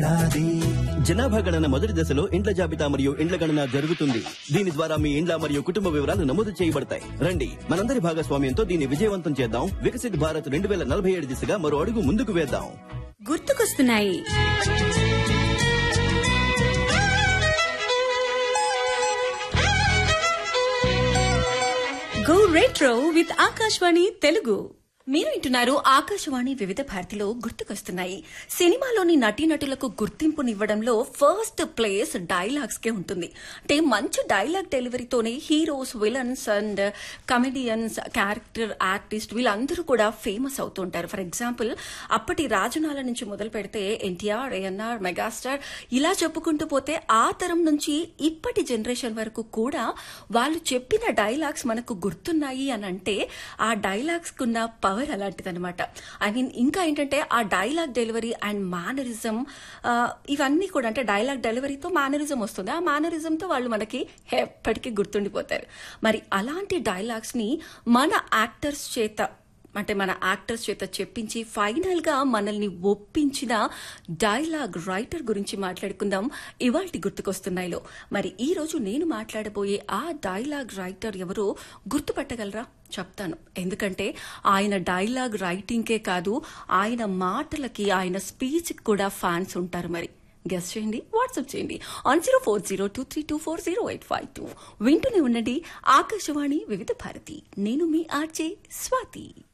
జనాభా గణన మొదటి దశలో ఇండ్ల జాబితా మరియు ఇండ్ల గణన జరుగుతుంది. దీని ద్వారా మీ ఇండ్ల మరియు కుటుంబ వివరాలు నమోదు చేయబడతాయి. రండి, మనందరి భాగస్వామ్యంతో దీన్ని విజయవంతం చేద్దాం. వికసిత్ భారత్ 2047 దిశగా మరో అడుగు ముందుకు వేద్దాం. గుర్తుకొస్తున్నాయి. Go retro with Akashvani Telugu. మీరు వింటున్నారు ఆకాశవాణి వివిధ భారతిలో గుర్తుకొస్తున్నాయి. సినిమాలోని నటీనటులకు గుర్తింపునివ్వడంలో ఫస్ట్ ప్లేస్ డైలాగ్స్ కే ఉంటుంది. అంటే మంచి dialogue డెలివరీతోనే heroes, villains and comedians, character artist వీళ్ళందరూ కూడా ఫేమస్ అవుతుంటారు. ఫర్ ఎగ్జాంపుల్, అప్పటి రాజనాల నుంచి మొదలు పెడితే ఎన్టీఆర్, ఏఎన్ఆర్, మెగాస్టార్ ఇలా చెప్పుకుంటూ పోతే ఆ తరం నుంచి ఇప్పటి జనరేషన్ వరకు కూడా వాళ్ళు చెప్పిన డైలాగ్స్ మనకు గుర్తున్నాయి అని అంటే ఆ డైలాగ్స్ కున్న పవర్ అలాంటిదన్నమాట. ఐ మీన్ ఇంకా ఏంటంటే ఆ డైలాగ్ డెలివరీ అండ్ మేనరిజం, ఇవన్నీ కూడా అంటే డైలాగ్ డెలివరీతో మేనరిజం వస్తుంది. ఆ మేనరిజంతో వాళ్ళు మనకి ఎప్పటికీ గుర్తుండిపోతారు. మరి అలాంటి డైలాగ్స్ ని మన యాక్టర్స్ చేత చెప్పించి ఫైనల్ గా మనల్ని ఒప్పించిన డైలాగ్ రైటర్ గురించి మాట్లాడుకుందాం ఇవాల్టి గుర్తుకొస్తున్నాయిలో. మరి ఈ రోజు నేను మాట్లాడబోయే ఆ డైలాగ్ రైటర్ ఎవరో గుర్తుపట్టగలరా? చెప్తాను. ఎందుకంటే ఆయన డైలాగ్ రైటింగ్కే కాదు, ఆయన మాటలకి, ఆయన స్పీచ్ కూడా ఫ్యాన్స్ ఉంటారు. మరి గెస్ చేయండి, వాట్సాప్ చేయండి ఆన్ 0402324085. వింటూనే ఉండండి ఆకాశవాణి వివిధ భారతి. నేను మీ ఆర్జే స్వాతి.